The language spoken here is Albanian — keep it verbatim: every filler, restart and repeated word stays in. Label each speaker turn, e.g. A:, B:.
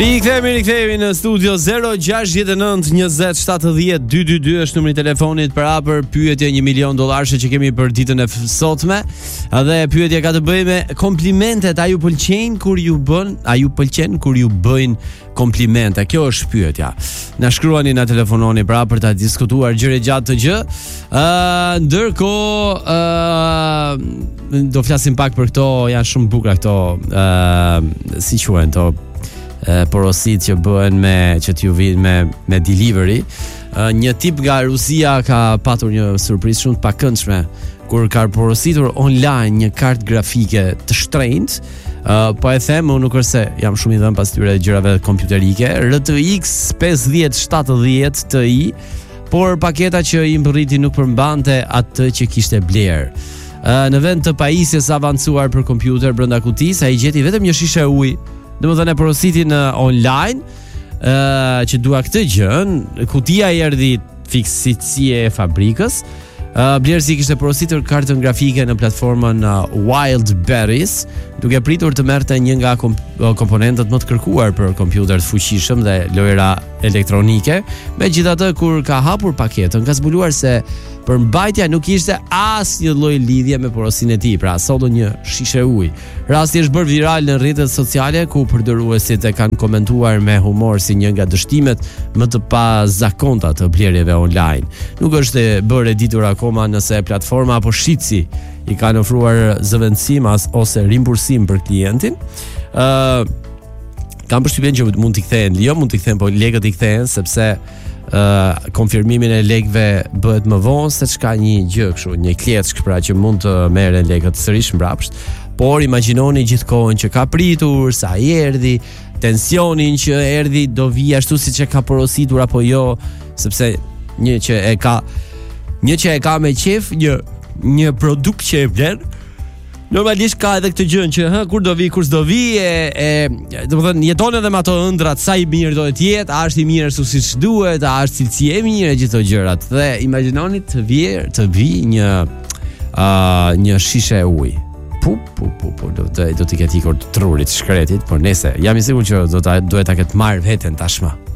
A: Rikthehemi, rikthehemi në studio zero gjasht nëntë njëzet shtatëdhjetë dyqindëdouëdhjetë është numri i telefonit për hapur pyetje një milion dollarësh që kemi për ditën e sotme. Dhe pyetja ka të bëjë me komplimentet, a ju pëlqejnë kur ju bën, a ju pëlqen kur ju bëjnë komplimente? Kjo është pyetja. Na shkruani, na telefononi pra për ta diskutuar gjëre gjatë të gjë. Ë uh, ndërkohë uh, do flasim pak për këto, janë shumë bukura këto ë uh, si quhen to porosit që bëhen me që t'ju vinë me me delivery. Uh, një tip nga Rusia ka patur një surprizë shumë të pakëndshme kur ka porositur online një kartë grafike të shtrenjtë. Uh, po e them, unë nuk është se jam shumë i dhënë pas tyre gjërave kompjuterike, R T X pesëdhjetë shtatëdhjetë Ti, por paketa që i mbërriti nuk përmbante atë që kishte bler. Uh, në vend të pajisjes avancuar për kompjuter brenda kutisë, ai gjeti vetëm një shishe ujë. Domethënë e porositin uh, online uh, që dua këtë gjën, kutia i erdhi fiks si e fabrikës. Uh, Blerësi kishte porositur kartën grafike në platformën uh, Wildberries, duke pritur të merrte një nga komp- komponentët më të kërkuar për kompjuter të fuqishëm dhe lojra elektronike. Megjithatë, kur ka hapur paketën, ka zbuluar se përmbajtja nuk ishte asnjë lloj lidhje me porosinë e tij, pra solli një shishe ujë. Rasti është bërë viral në rrjetet sociale, ku përdoruesit e kanë komentuar me humor si një nga dështimet më të pazakonta të blerjeve online. Nuk është e bërë e ditur akoma nëse platforma apo shitësi i kanë ofruar zëvendësim ose rimbursim për klientin. Ë uh, kam përshtypjen që mund t'i kthehen, jo mund t'i kthehen, po lekët i kthehen, sepse Uh, konfirmimin e lekëve bëhet më vonë, se çka një gjë kështu, një kleckë pra që mund të merren lekët sërish mbrapsht. Por imagjinoni gjithkohën që ka pritur, sa i erdhi, tensionin që erdhi, do vi ashtu siç e ka porositur apo jo, sepse një që e ka një që e ka me qef, një një produkt që e vlen, normalisht ka edhe këtë gjën që hë, kur do vi, kur s'do vi, e, e domethënë jeton edhe me ato ëndrat, sa i mirë do të jetë, a është i mirë ashtu siç duhet, a është cilësi e mirë, gjithë këto gjërat. Dhe imagjinoni të vi të vi një uh, një shishe ujë. Pu pu pu pu do të do të ketë ikur të trurit, shkretit, por nëse jam i sigurt që do ta duhet ta ketë marr veten tashmë.